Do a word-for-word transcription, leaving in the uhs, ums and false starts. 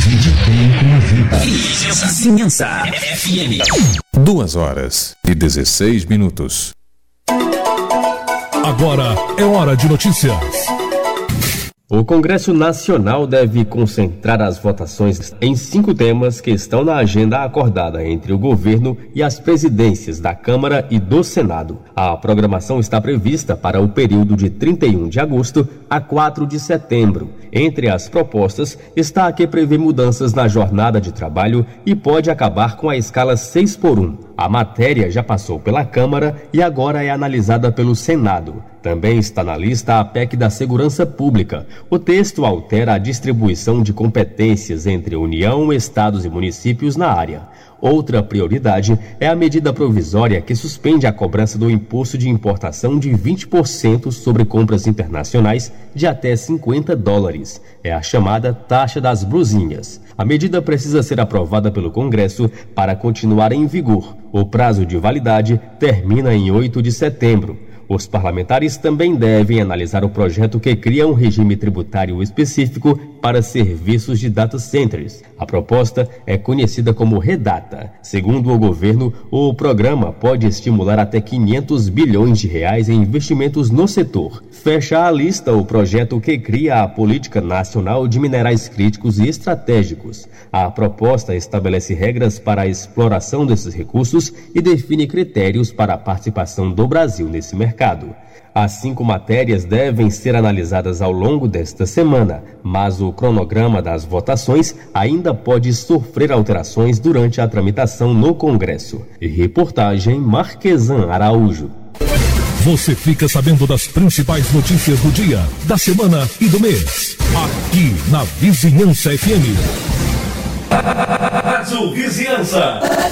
Vinde bem com a vida. Vizinhança F M. Duas horas e dezesseis minutos. Agora é hora de notícias. O Congresso Nacional deve concentrar as votações em cinco temas que estão na agenda acordada entre o governo e as presidências da Câmara e do Senado. A programação está prevista para o período de trinta e um de agosto a quatro de setembro. Entre as propostas está a que prevê mudanças na jornada de trabalho e pode acabar com a escala seis por um. A matéria já passou pela Câmara e agora é analisada pelo Senado. Também está na lista a P E C da Segurança Pública. O texto altera a distribuição de competências entre União, estados e municípios na área. Outra prioridade é a medida provisória que suspende a cobrança do imposto de importação de vinte por cento sobre compras internacionais de até cinquenta dólares. É a chamada taxa das brusinhas. A medida precisa ser aprovada pelo Congresso para continuar em vigor. O prazo de validade termina em oito de setembro. Os parlamentares também devem analisar o projeto que cria um regime tributário específico para serviços de data centers. A proposta é conhecida como REDATA. Segundo o governo, o programa pode estimular até quinhentos bilhões de reais em investimentos no setor. Fecha a lista o projeto que cria a Política Nacional de Minerais Críticos e Estratégicos. A proposta estabelece regras para a exploração desses recursos e define critérios para a participação do Brasil nesse mercado. As cinco matérias devem ser analisadas ao longo desta semana, mas o cronograma das votações ainda pode sofrer alterações durante a tramitação no Congresso. Reportagem Marquesan Araújo. Você fica sabendo das principais notícias do dia, da semana e do mês. Aqui na Vizinhança F M. Rádio Vizinhança.